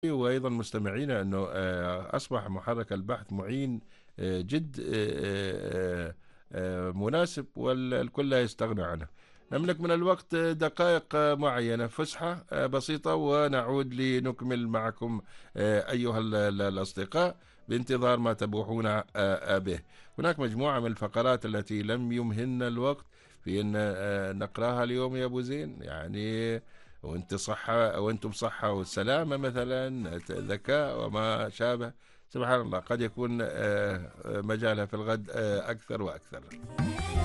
وأيضا مستمعينا أنه أصبح محرك البحث معين جد مناسب والكل لا يستغنى عنه. نملك من الوقت دقائق معينة فسحة بسيطة ونعود لنكمل معكم أيها الأصدقاء بانتظار ما تبوحون به. هناك مجموعة من الفقرات التي لم يمهن الوقت في أن نقراها اليوم يا أبو زين، يعني وانت صحة وانتم صحة والسلامة مثلا، ذكاء وما شابه. سبحان الله، قد يكون مجالها في الغد أكثر وأكثر.